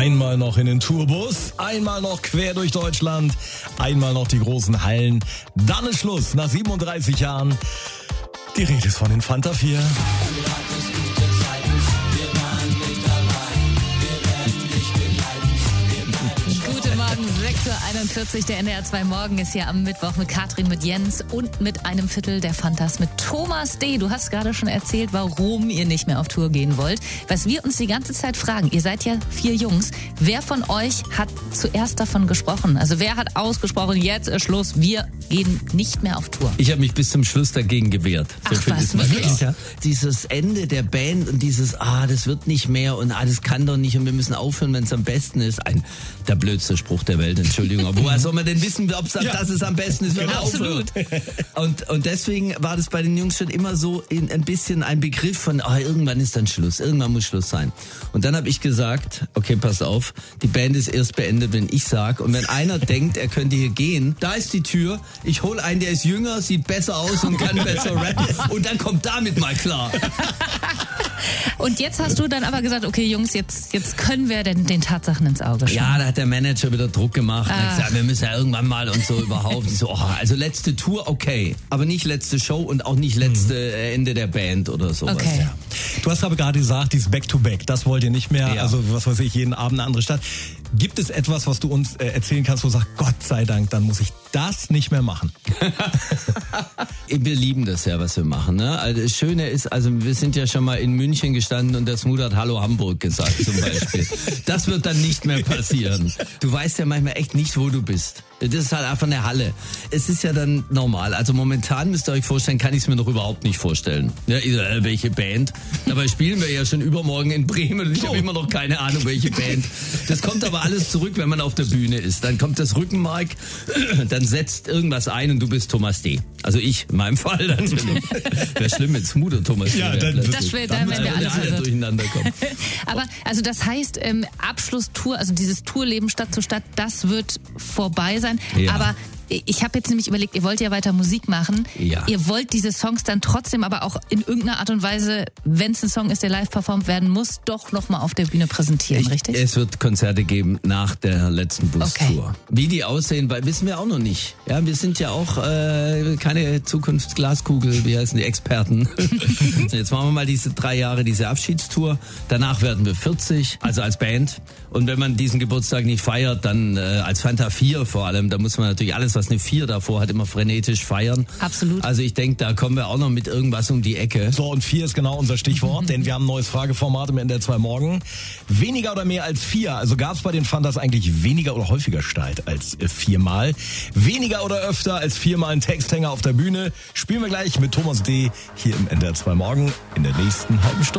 Einmal noch in den Tourbus, einmal noch quer durch Deutschland, einmal noch die großen Hallen. Dann ist Schluss nach 37 Jahren. Die Rede ist von den Fanta 4. Guten Morgen, 6.41 Uhr. Der NDR 2 Morgen ist hier am Mittwoch mit Katrin, mit Jens und mit einem Viertel der Fantas mit Thomas D. Du hast gerade schon erzählt, warum ihr nicht mehr auf Tour gehen wollt. Was wir uns die ganze Zeit fragen, ihr seid ja 4 Jungs, wer von euch hat zuerst davon gesprochen? Also wer hat ausgesprochen, jetzt ist Schluss, wir gehen nicht mehr auf Tour? Ich habe mich bis zum Schluss dagegen gewehrt. Ach was, wirklich? Ja. Dieses Ende der Band und dieses, das wird nicht mehr und das kann doch nicht und wir müssen aufhören, wenn es am besten ist. Der blödste Spruch der Welt, Entschuldigung. Aber woher soll man denn wissen, ob dass es am besten ist, wenn man aufhört? Und deswegen war das bei den Jungs schon immer so ein bisschen ein Begriff von, irgendwann ist dann Schluss, irgendwann muss Schluss sein. Und dann habe ich gesagt, okay, passt auf, die Band ist erst beendet, wenn ich sag. Und wenn einer denkt, er könnte hier gehen, da ist die Tür, ich hole einen, der ist jünger, sieht besser aus und kann besser rappen und dann kommt damit mal klar. Und jetzt hast du dann aber gesagt, okay Jungs, jetzt können wir den Tatsachen ins Auge schauen. Ja, da hat der Manager wieder Druck gemacht. Und hat gesagt, wir müssen ja irgendwann mal und so überhaupt. So, also letzte Tour, okay. Aber nicht letzte Show und auch nicht letzte Ende der Band oder sowas. Okay. Ja. Du hast aber gerade gesagt, dieses Back-to-Back, das wollt ihr nicht mehr. Ja. Also was weiß ich, jeden Abend eine andere Stadt. Gibt es etwas, was du uns erzählen kannst, wo du sagst, Gott sei Dank, dann muss ich das nicht mehr machen? Wir lieben das ja, was wir machen. Ne? Also das Schöne ist, also wir sind ja schon mal in München gestanden und der Smooth hat Hallo Hamburg gesagt zum Beispiel. Das wird dann nicht mehr passieren. Du weißt ja manchmal echt nicht, wo du bist. Das ist halt einfach eine Halle. Es ist ja dann normal. Also momentan müsst ihr euch vorstellen, kann ich es mir noch überhaupt nicht vorstellen. Ja, welche Band? Dabei spielen wir ja schon übermorgen in Bremen und ich habe immer noch keine Ahnung, welche Band. Das kommt aber alles zurück, wenn man auf der Bühne ist. Dann kommt das Rückenmark, dann setzt irgendwas ein und du bist Thomas D. Also ich, in meinem Fall natürlich. Wäre schlimm mit Smooth und Thomas D. Ja, dann werden wir alle durcheinander kommen. Aber also das heißt, Abschlusstour, also dieses Tourleben Stadt zu Stadt, das wird vorbei sein. Ja. Aber ich habe jetzt nämlich überlegt, ihr wollt ja weiter Musik machen. Ja. Ihr wollt diese Songs dann trotzdem aber auch in irgendeiner Art und Weise, wenn es ein Song ist, der live performt werden muss, doch nochmal auf der Bühne präsentieren, richtig? Es wird Konzerte geben nach der letzten Bustour. Okay. Wie die aussehen, wissen wir auch noch nicht. Ja, wir sind ja auch keine Zukunftsglaskugel, wie heißen die Experten. Jetzt machen wir mal diese 3 Jahre, diese Abschiedstour. Danach werden wir 40, also als Band. Und wenn man diesen Geburtstag nicht feiert, dann als Fanta 4 vor allem, da muss man natürlich alles, was eine 4 davor hat, immer frenetisch feiern. Absolut. Also ich denke, da kommen wir auch noch mit irgendwas um die Ecke. So, und 4 ist genau unser Stichwort, denn wir haben ein neues Frageformat im NDR 2 Morgen. Weniger oder mehr als 4? Also gab es bei den Fantas eigentlich weniger oder häufiger Streit als 4-mal? Weniger oder öfter als 4-mal ein Texthänger auf der Bühne? Spielen wir gleich mit Thomas D. hier im NDR 2 Morgen in der nächsten halben Stunde.